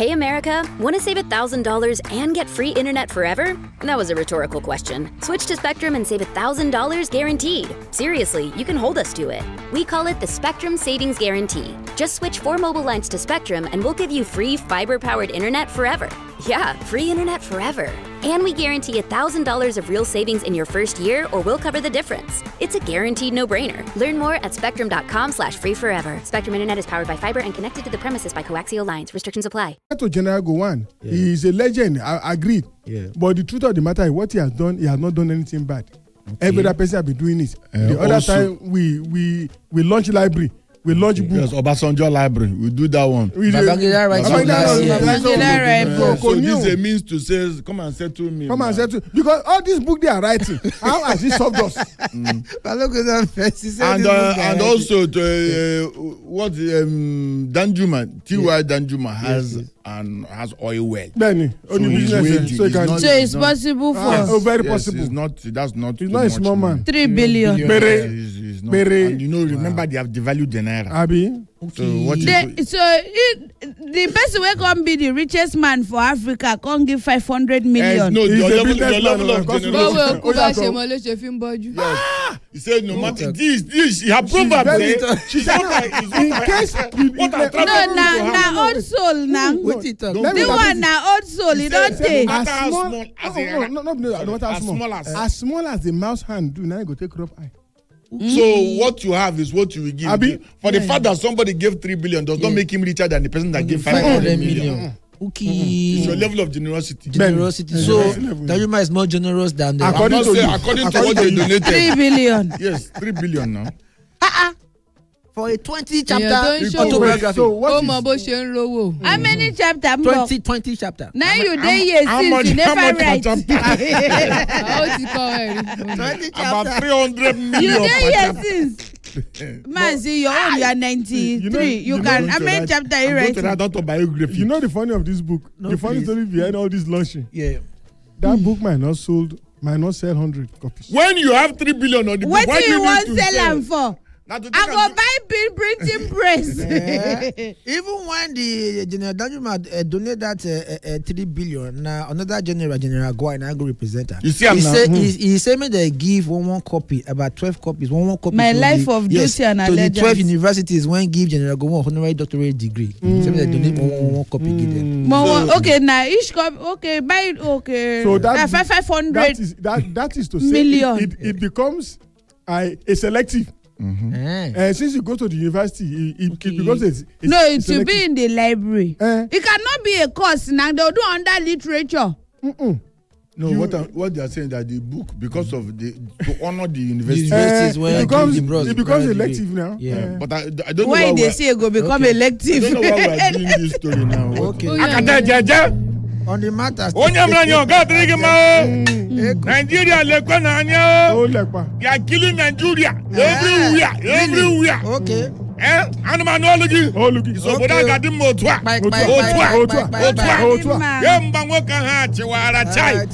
Hey America, want to save $1,000 and get free internet forever? That was a rhetorical question. Switch to Spectrum and save $1,000 guaranteed. Seriously, you can hold us to it. We call it the Spectrum Savings Guarantee. Just switch 4 mobile lines to Spectrum and we'll give you free fiber-powered internet forever. Yeah, free internet forever. And we guarantee $1,000 of real savings in your first year or we'll cover the difference. It's a guaranteed no-brainer. Learn more at spectrum.com/free forever. Spectrum Internet is powered by fiber and connected to the premises by coaxial lines. Restrictions apply. To General Gowon, he is a legend. I agreed. Yeah. But the truth of the matter is, what he has done, he has not done anything bad. Okay. Every other person has been doing it. The other time we launch library. We launch book. Yes, Obasanjo Library. We do that one. Babangida writes So this is a means to say, come and settle me. Come and settle. Because all these books they are writing, how has it solved us? And also what Danjuma, T.Y. Danjuma has oil well. Benny, only business. So it's possible for. Very possible. It's not a small man. 3 billion. And remember they have devalued the naira. Abi. So what is the person who can be the richest man for Africa can't give 500 million. No, your level of generosity. He said no matter this, she have proven she's not in case na old soul now. The one na old soul, he don't take. As small as the mouse hand do, now you go take rough eye. So what you have is what you will give. For the fact that somebody gave 3 billion does not make him richer than the person that gave 500 million. Okay. It's your level of generosity. So Danjuma is more generous than the. According to what they donated. 3 billion. Yes, 3 billion now. For a 20 chapter autobiography. So what how many chapters? 20 chapter. Now you dey here since you never write. 20 About 300 million. You dey here since. Man, see your own, you are 93. You can. How many chapters you write? Autobiography. You know the funny of this book? The funny story behind all this launching. Yeah. That book might not sell 100 copies. When you have 3 billion on the book, what why do do you you want need to sell them for? I go buy printing press. Even when the General Danjuma donate that 3 billion, now another General Gowon, and I go represent her. You see, he said me they give one copy, about 12 copies, one copy. My life of duty and allegiance. allegiance. To the 12 universities when give General Gowon honorary doctorate degree. Say me they donate one copy give them. Okay, now each copy. Okay, buy it. Okay. So that 500. That is to say million. It becomes a selective. Since you go to the university, it becomes it should be in the library. It cannot be a course now. They'll do under literature. No, what they are saying that the book, because of to honor the university, it becomes elective now. Yeah. But I don't know why they say it go become elective. I don't know why we are doing this story now. Okay. On the matter. Nigeria, they are killing Nigeria everywhere. Okay. Animanology. So boda gadim otwa. Yemba ngoka ha chiwara chai.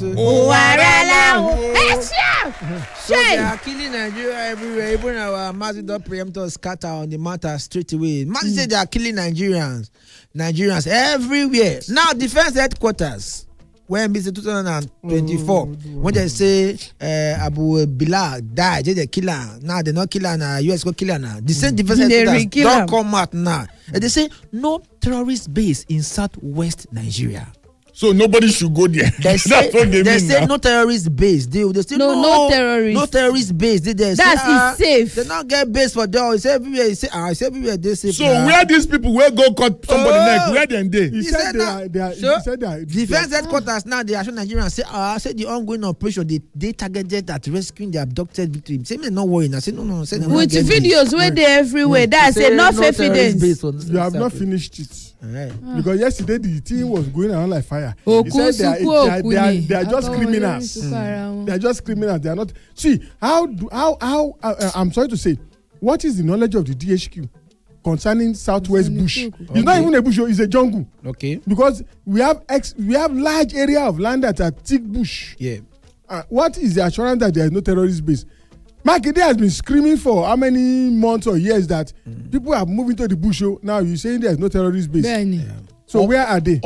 So they are killing Nigeria everywhere. Even our Mazda preemptors scatter on the matter straight away. Mazda say they are killing Nigerians everywhere. Now defense headquarters. When BC 2024, when they say Abu Bilal died, they kill her. Now they not kill her now. US go kill her now. The same defense headquarters don't come out now. And they say no terrorist base in southwest Nigeria. So nobody should go there. That's what they say no terrorist base. They say no terrorist. No terrorist base. That's safe. They not get base for them. It's everywhere. It's everywhere they say. So where these people will go cut somebody neck? Where they? He said they are defense headquarters now. They assure Nigerians say the ongoing operation they targeted at rescuing the abducted victims. Say me not worrying. I say no. Say with videos where they everywhere. That's enough evidence. You have not finished it. Right. Because yesterday the thing was going around like fire. He said they are just criminals. They are just criminals. They are not. See how I'm sorry to say, what is the knowledge of the DHQ concerning Southwest Bush? It's not even a bush; it's a jungle. Okay. Because we have large area of land that are thick bush. Yeah. What is the assurance that there is no terrorist base? Makinde has been screaming for how many months or years that people are moving to the bush. Now you're saying there is no terrorist base. So where are they?